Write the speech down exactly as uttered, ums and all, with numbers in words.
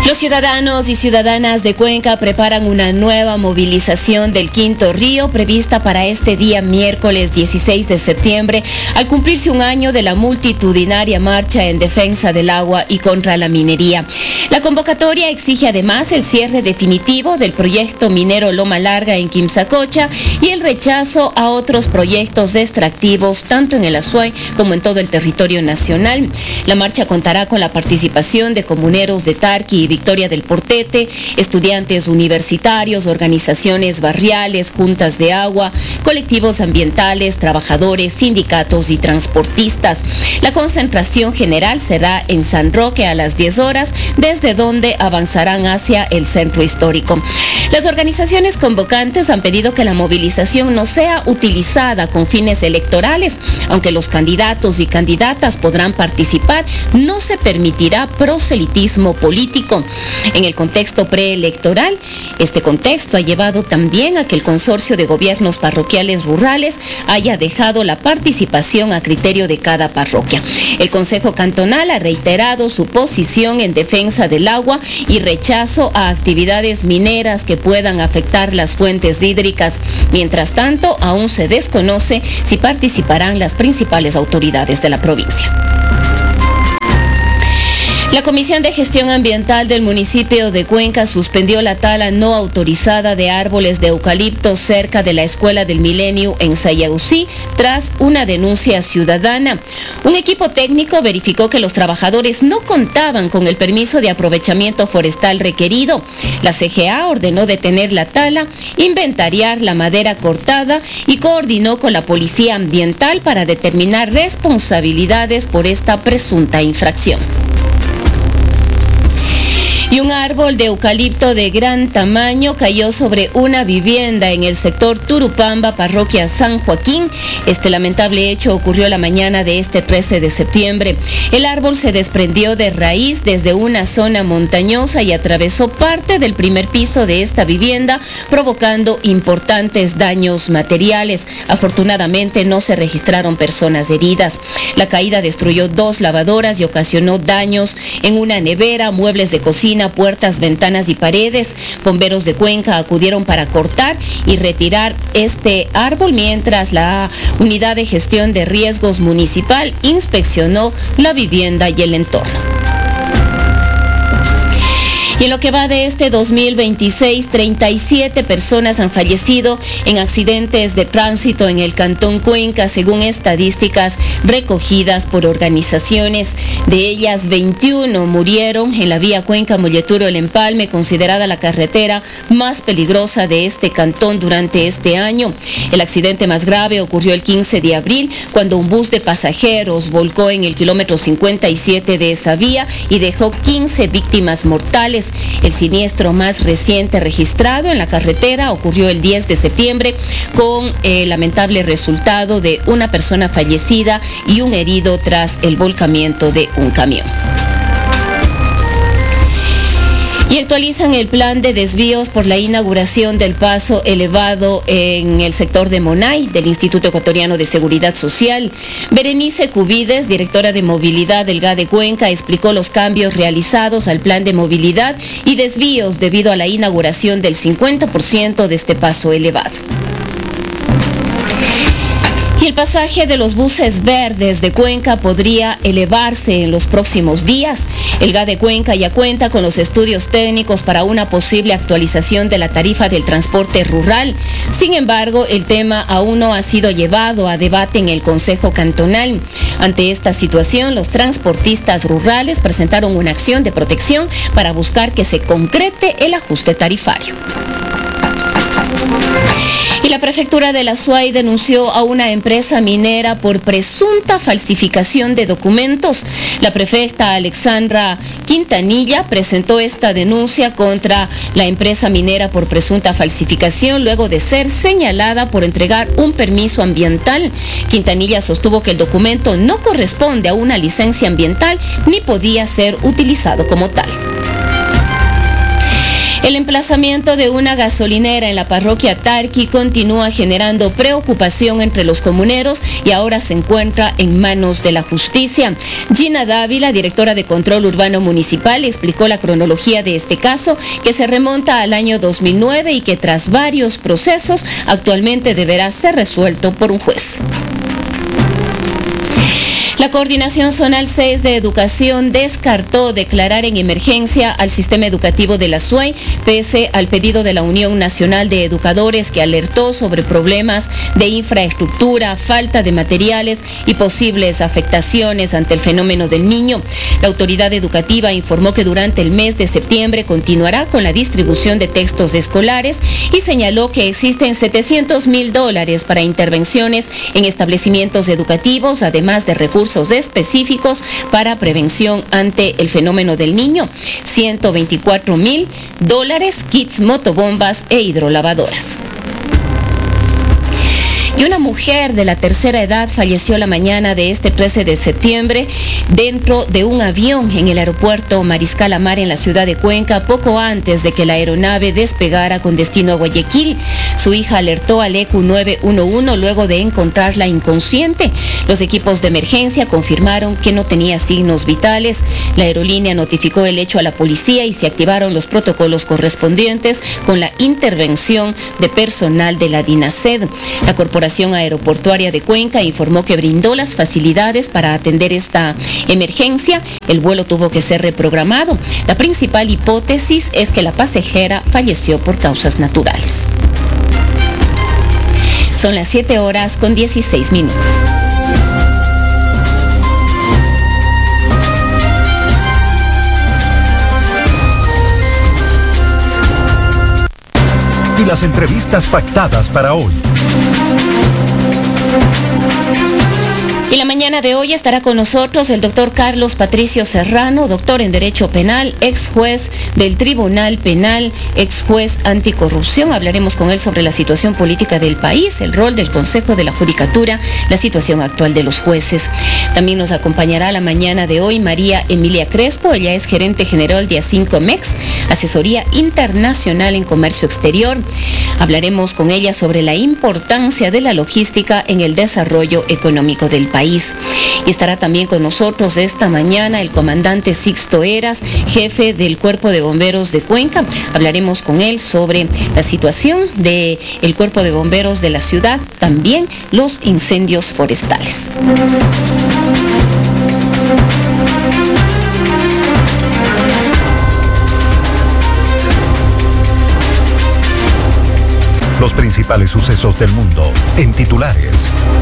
Los ciudadanos y ciudadanas de Cuenca preparan una nueva movilización del Quinto Río prevista para este día miércoles dieciséis de septiembre, al cumplirse un año de la multitudinaria marcha en defensa del agua y contra la minería. La convocatoria exige además el cierre definitivo del proyecto minero Loma Larga en Quimsacocha y el rechazo a otros proyectos extractivos tanto en el Azuay como en todo el territorio nacional. La marcha contará con la participación de comuneros de Tarqui y Victoria del Portete, estudiantes universitarios, organizaciones barriales, juntas de agua, colectivos ambientales, trabajadores, sindicatos y transportistas. La concentración general será en San Roque a las diez horas, desde donde avanzarán hacia el centro histórico. Las organizaciones convocantes han pedido que la movilización no sea utilizada con fines electorales. Aunque los candidatos y candidatas podrán participar, no se permitirá proselitismo político. En el contexto preelectoral, este contexto ha llevado también a que el Consorcio de Gobiernos Parroquiales Rurales haya dejado la participación a criterio de cada parroquia. El Consejo Cantonal ha reiterado su posición en defensa del agua y rechazo a actividades mineras que puedan afectar las fuentes hídricas. Mientras tanto, aún se desconoce si participarán las principales autoridades de la provincia. La Comisión de Gestión Ambiental del municipio de Cuenca suspendió la tala no autorizada de árboles de eucalipto cerca de la Escuela del Milenio en Sayausí tras una denuncia ciudadana. Un equipo técnico verificó que los trabajadores no contaban con el permiso de aprovechamiento forestal requerido. La C G A ordenó detener la tala, inventariar la madera cortada y coordinó con la Policía Ambiental para determinar responsabilidades por esta presunta infracción. Y un árbol de eucalipto de gran tamaño cayó sobre una vivienda en el sector Turupamba, parroquia San Joaquín. Este lamentable hecho ocurrió la mañana de este trece de septiembre. El árbol se desprendió de raíz desde una zona montañosa y atravesó parte del primer piso de esta vivienda, provocando importantes daños materiales. Afortunadamente no se registraron personas heridas. La caída destruyó dos lavadoras y ocasionó daños en una nevera, muebles de cocina, puertas, ventanas y paredes. Bomberos de Cuenca acudieron para cortar y retirar este árbol, mientras la Unidad de Gestión de Riesgos Municipal inspeccionó la vivienda y el entorno. Y en lo que va de este dos mil veintiséis, treinta y siete personas han fallecido en accidentes de tránsito en el Cantón Cuenca, según estadísticas recogidas por organizaciones. De ellas, veintiuno murieron en la vía Cuenca-Molleturo-El Empalme, considerada la carretera más peligrosa de este cantón durante este año. El accidente más grave ocurrió el quince de abril, cuando un bus de pasajeros volcó en el kilómetro cincuenta y siete de esa vía y dejó quince víctimas mortales. El siniestro más reciente registrado en la carretera ocurrió el diez de septiembre con el lamentable resultado de una persona fallecida y un herido tras el volcamiento de un camión. Y actualizan el plan de desvíos por la inauguración del paso elevado en el sector de Monay del Instituto Ecuatoriano de Seguridad Social. Berenice Cubides, directora de movilidad del G A de Cuenca, explicó los cambios realizados al plan de movilidad y desvíos debido a la inauguración del cincuenta por ciento de este paso elevado. Y el pasaje de los buses verdes de Cuenca podría elevarse en los próximos días. El G A de Cuenca ya cuenta con los estudios técnicos para una posible actualización de la tarifa del transporte rural. Sin embargo, el tema aún no ha sido llevado a debate en el Consejo Cantonal. Ante esta situación, los transportistas rurales presentaron una acción de protección para buscar que se concrete el ajuste tarifario. Y la prefectura de la Azuay denunció a una empresa minera por presunta falsificación de documentos. La prefecta Alexandra Quintanilla presentó esta denuncia contra la empresa minera por presunta falsificación luego de ser señalada por entregar un permiso ambiental. Quintanilla sostuvo que el documento no corresponde a una licencia ambiental ni podía ser utilizado como tal. El emplazamiento de una gasolinera en la parroquia Tarqui continúa generando preocupación entre los comuneros y ahora se encuentra en manos de la justicia. Gina Dávila, directora de Control Urbano Municipal, explicó la cronología de este caso, que se remonta al año dos mil nueve y que tras varios procesos actualmente deberá ser resuelto por un juez. La Coordinación Zonal seis de Educación descartó declarar en emergencia al sistema educativo de la S U E Y, pese al pedido de la Unión Nacional de Educadores, que alertó sobre problemas de infraestructura, falta de materiales y posibles afectaciones ante el fenómeno del niño. La autoridad educativa informó que durante el mes de septiembre continuará con la distribución de textos escolares y señaló que existen setecientos mil dólares para intervenciones en establecimientos educativos, además de recursos específicos para prevención ante el fenómeno del niño, ciento veinticuatro mil dólares, kits, motobombas e hidrolavadoras. Y una mujer de la tercera edad falleció la mañana de este trece de septiembre dentro de un avión en el aeropuerto Mariscal Amar en la ciudad de Cuenca, poco antes de que la aeronave despegara con destino a Guayaquil. Su hija alertó al E Q nueve uno uno luego de encontrarla inconsciente. Los equipos de emergencia confirmaron que no tenía signos vitales. La aerolínea notificó el hecho a la policía y se activaron los protocolos correspondientes con la intervención de personal de la DINASED. La Corporación Aeroportuaria de Cuenca informó que brindó las facilidades para atender esta emergencia. El vuelo tuvo que ser reprogramado. La principal hipótesis es que la pasajera falleció por causas naturales. Son las siete horas con dieciséis minutos. Y las entrevistas pactadas para hoy. Y la mañana de hoy estará con nosotros el doctor Carlos Patricio Serrano, doctor en Derecho Penal, ex juez del Tribunal Penal, ex juez anticorrupción. Hablaremos con él sobre la situación política del país, el rol del Consejo de la Judicatura, la situación actual de los jueces. También nos acompañará la mañana de hoy María Emilia Crespo. Ella es gerente general de ASINCO MEX, Asesoría Internacional en Comercio Exterior. Hablaremos con ella sobre la importancia de la logística en el desarrollo económico del país. Y estará también con nosotros esta mañana el comandante Sixto Eras, jefe del Cuerpo de Bomberos de Cuenca. Hablaremos con él sobre la situación del Cuerpo de Bomberos de la ciudad, también los incendios forestales. Los principales sucesos del mundo en titulares.